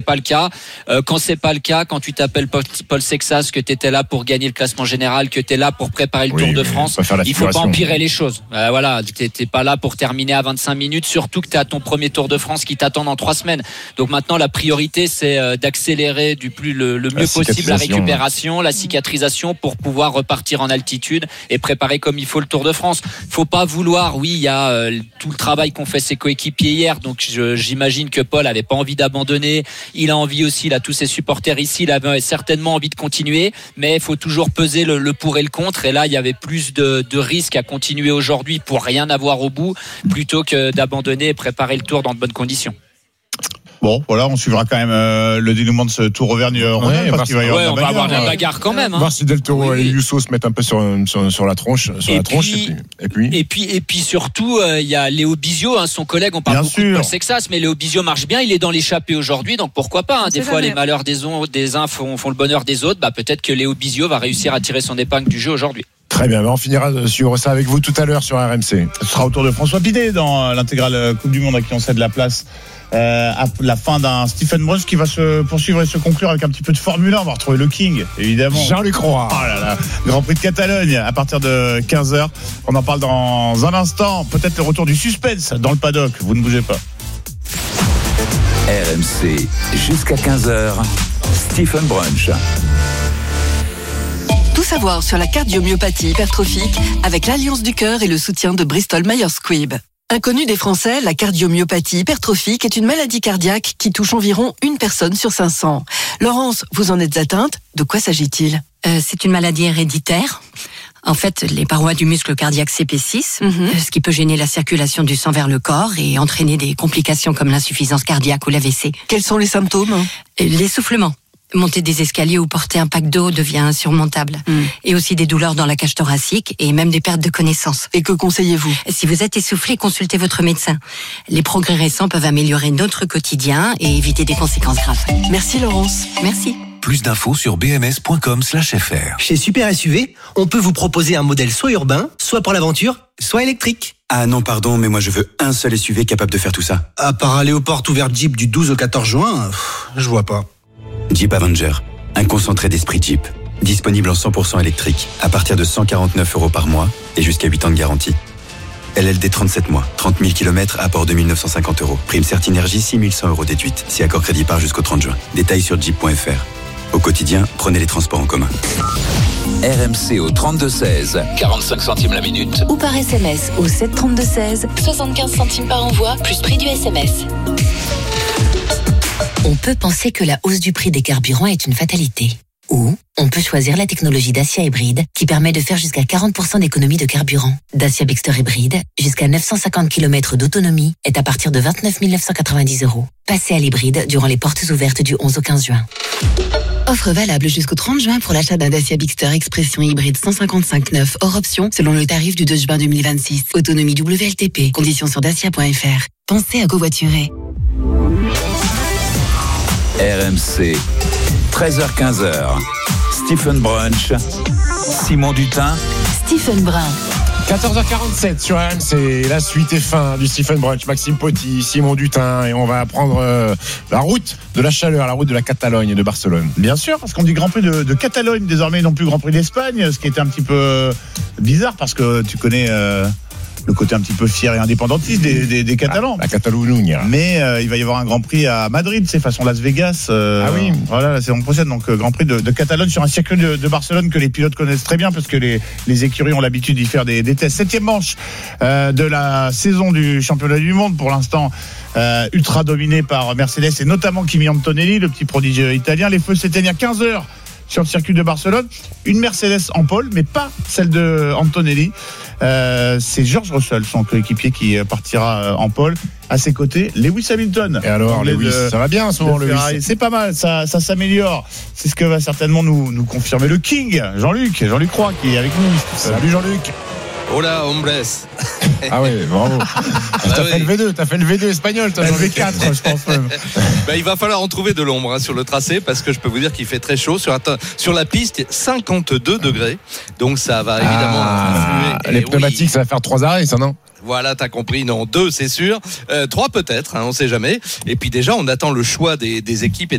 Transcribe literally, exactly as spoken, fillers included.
pas le cas. Euh, quand c'est pas le cas, quand tu t'appelles Paul, Paul Sexas, que tu étais là pour gagner le classement général, que tu es là pour préparer le oui, Tour de France, il faut pas empirer les choses. Euh, voilà, t'es, t'es pas là pour terminer à vingt-cinq minutes, surtout que tu es à ton premier Tour de France qui t'attend dans trois semaines. Donc maintenant, la priorité, c'est euh, d'accélérer du plus le, le mieux possible la récupération, la cicatrisation pour pouvoir repartir en altitude et préparer comme il faut le Tour de France. Faut pas vouloir, oui, il y a euh, tout le travail qu'ont fait ses coéquipiers hier, donc je, j'imagine que Paul avait pas envie d'abandonner, il a envie aussi, il a tous ses supporters ici, il avait certainement envie de continuer, mais il faut toujours peser le, le pour et le contre, et là il y avait plus de, de risques à continuer aujourd'hui pour rien avoir au bout, plutôt que d'abandonner et préparer le Tour dans de bonnes conditions. Bon, voilà, on suivra quand même euh, le dénouement de ce Tour Auvergne-Rhône-Alpes, ouais, parce qu'il va y avoir, ouais, de la on bagarre, va avoir de la ouais. bagarre quand même. Hein. Voir si Del Toro oui. et Ayuso se mettent un peu sur, sur, sur la tronche, sur et la tronche, puis, et puis, et puis, et puis, et puis surtout, il euh, y a Léo Bizio, hein, son collègue. On parle bien beaucoup sûr. de Paul Sexas, mais Léo Bizio marche bien. Il est dans l'échappée aujourd'hui, donc pourquoi pas. Hein, des fois, jamais. les malheurs des, on, des uns font, font le bonheur des autres. Bah, peut-être que Léo Bizio va réussir à tirer son épingle du jeu aujourd'hui. Très bien, on finira de suivre ça avec vous tout à l'heure sur R M C. Ce sera au tour de François Pidet dans l'intégrale Coupe du Monde à qui on cède la place. Euh, à la fin d'un Stephen Bruce qui va se poursuivre et se conclure avec un petit peu de Formule un. On va retrouver le King, évidemment. Jean-Luc Roy. Oh là là, Grand Prix de Catalogne à partir de quinze heures. On en parle dans un instant. Peut-être le retour du suspense dans le paddock. Vous ne bougez pas. R M C, jusqu'à quinze heures, Stephen Brunch. Tout savoir sur la cardiomyopathie hypertrophique avec l'Alliance du Cœur et le soutien de Bristol Myers Squibb. Inconnue des Français, la cardiomyopathie hypertrophique est une maladie cardiaque qui touche environ une personne sur cinq cents. Laurence, vous en êtes atteinte? De quoi s'agit-il? euh, C'est une maladie héréditaire. En fait, les parois du muscle cardiaque s'épaississent, mm-hmm. ce qui peut gêner la circulation du sang vers le corps et entraîner des complications comme l'insuffisance cardiaque ou l'A V C. Quels sont les symptômes? L'essoufflement. Monter des escaliers ou porter un pack d'eau devient insurmontable. Mm. Et aussi des douleurs dans la cage thoracique et même des pertes de connaissance. Et que conseillez-vous? Si vous êtes essoufflé, consultez votre médecin. Les progrès récents peuvent améliorer notre quotidien et éviter des conséquences graves. Merci Laurence. Merci. Plus d'infos sur b m s point com slash f r. Chez Super S U V, on peut vous proposer un modèle soit urbain, soit pour l'aventure, soit électrique. Ah non, pardon, mais moi je veux un seul S U V capable de faire tout ça. À part aller aux portes ouvertes Jeep du douze au quatorze juin, pff, je vois pas. Jeep Avenger, un concentré d'esprit Jeep. Disponible en cent pour cent électrique, à partir de cent quarante-neuf euros par mois et jusqu'à huit ans de garantie. L L D trente-sept mois, trente mille kilomètres, apport deux mille neuf cent cinquante euros. Prime Certinergie, six mille cent euros déduite, si accord crédit par jusqu'au trente juin. Détails sur jeep point f r. Au quotidien, prenez les transports en commun. R M C au trente-deux seize, quarante-cinq centimes la minute. Ou par S M S au sept trente-deux seize, soixante-quinze centimes par envoi, plus prix du S M S. On peut penser que la hausse du prix des carburants est une fatalité. Ou on peut choisir la technologie Dacia Hybride qui permet de faire jusqu'à quarante pour cent d'économie de carburant. Dacia Bixter Hybride, jusqu'à neuf cent cinquante kilomètres d'autonomie, est à partir de vingt-neuf mille neuf cent quatre-vingt-dix euros. Passez à l'hybride durant les portes ouvertes du onze au quinze juin. Offre valable jusqu'au trente juin pour l'achat d'un Dacia Bixter Expression hybride cent cinquante-cinq neuf hors option selon le tarif du deux juin deux mille vingt-six. Autonomie W L T P. Conditions sur dacia point f r. Pensez à covoiturer. R M C, treize heures quinze. Stephen Brunch, Simon Dutin, Stephen Brun. quatorze heures quarante-sept sur R M C, la suite et fin du Stephen Brunch, Maxime Poty, Simon Dutin, et on va prendre euh, la route de la chaleur, la route de la Catalogne et de Barcelone. Bien sûr, parce qu'on dit Grand Prix de, de Catalogne désormais, non plus Grand Prix d'Espagne, ce qui était un petit peu bizarre parce que tu connais euh, le côté un petit peu fier et indépendantiste des, des, des Catalans. La, la Catalogne. Mais euh, il va y avoir un Grand Prix à Madrid, c'est façon Las Vegas. Euh, ah oui. Voilà, la saison prochaine, donc euh, Grand Prix de, de Catalogne sur un circuit de, de Barcelone que les pilotes connaissent très bien parce que les, les écuries ont l'habitude d'y faire des, des tests. Septième manche euh, de la saison du championnat du monde pour l'instant. Euh, ultra dominé par Mercedes et notamment Kimi Antonelli, le petit prodige italien. Les feux s'éteignent à quinze heures sur le circuit de Barcelone. Une Mercedes en pole, mais pas celle de Antonelli. Euh, c'est George Russell, son coéquipier, qui partira en pole. À ses côtés, Lewis Hamilton. Et alors, Lewis, de, ça va bien en ce moment, Lewis. C'est pas mal, ça, ça s'améliore. C'est ce que va certainement nous, nous confirmer le King, Jean-Luc, Jean-Luc Roy, qui est avec nous. Salut Jean-Luc. Hola, hombres. Ah oui, bravo. Ah, t'as oui. fait le V deux, t'as fait le V deux espagnol, t'as le V quatre, je pense même. Ben, il va falloir en trouver de l'ombre hein, sur le tracé parce que je peux vous dire qu'il fait très chaud. Sur la, sur la piste, cinquante-deux degrés. Donc ça va évidemment ah, influer. Les pneumatiques, oui. Ça va faire trois arrêts, ça, non? Voilà, t'as compris. Non, deux, c'est sûr. Euh, trois peut-être, hein, on sait jamais. Et puis déjà, on attend le choix des, des équipes et